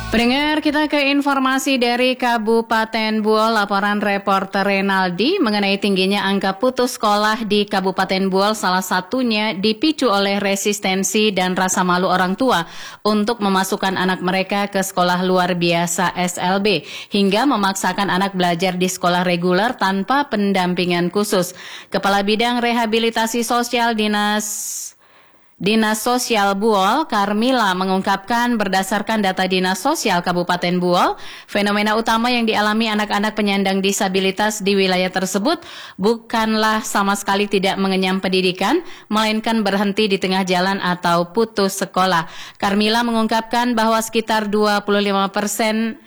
Pendengar, kita ke informasi dari Kabupaten Buol. Laporan reporter Renaldi mengenai tingginya angka putus sekolah di Kabupaten Buol, salah satunya dipicu oleh resistensi dan rasa malu orang tua untuk memasukkan anak mereka ke sekolah luar biasa SLB, hingga memaksakan anak belajar di sekolah reguler tanpa pendampingan khusus. Kepala Bidang Rehabilitasi Sosial Dinas Sosial Buol, Karmila, mengungkapkan berdasarkan data Dinas Sosial Kabupaten Buol, fenomena utama yang dialami anak-anak penyandang disabilitas di wilayah tersebut bukanlah sama sekali tidak mengenyam pendidikan, melainkan berhenti di tengah jalan atau putus sekolah. Karmila mengungkapkan bahwa sekitar 25%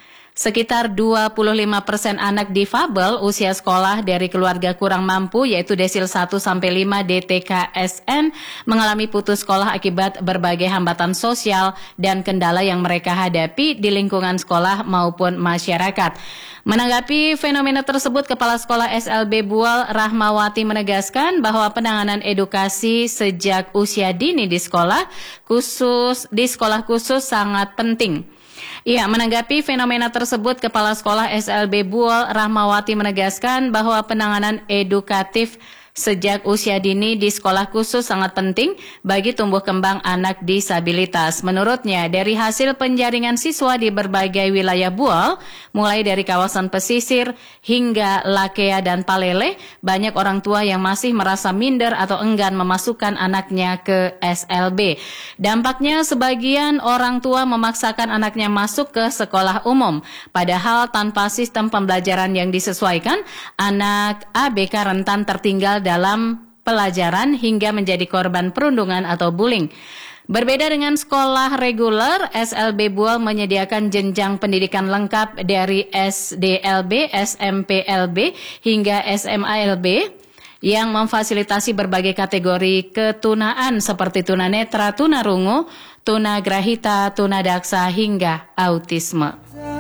anak difabel usia sekolah dari keluarga kurang mampu, yaitu desil 1-5 DTKSN, mengalami putus sekolah akibat berbagai hambatan sosial dan kendala yang mereka hadapi di lingkungan sekolah maupun masyarakat. Menanggapi fenomena tersebut, Kepala Sekolah SLB Buol, Rahmawati, menegaskan bahwa penanganan edukasi sejak usia dini di sekolah khusus sangat penting. Ya, menanggapi fenomena tersebut, Kepala Sekolah SLB Buol, Rahmawati, menegaskan bahwa penanganan edukatif sejak usia dini di sekolah khusus sangat penting bagi tumbuh kembang anak disabilitas. Menurutnya, dari hasil penjaringan siswa di berbagai wilayah Buol, mulai dari kawasan pesisir hingga Lakea dan Palele, banyak orang tua yang masih merasa minder atau enggan memasukkan anaknya ke SLB. Dampaknya, sebagian orang tua memaksakan anaknya masuk ke sekolah umum. Padahal tanpa sistem pembelajaran yang disesuaikan, anak ABK rentan tertinggal dalam pelajaran hingga menjadi korban perundungan atau bullying. Berbeda dengan sekolah reguler, SLB Buol menyediakan jenjang pendidikan lengkap dari SDLB, SMPLB hingga SMALB yang memfasilitasi berbagai kategori ketunaan seperti tunanetra, tunarungu, tunagrahita, tunadaksa hingga autisme.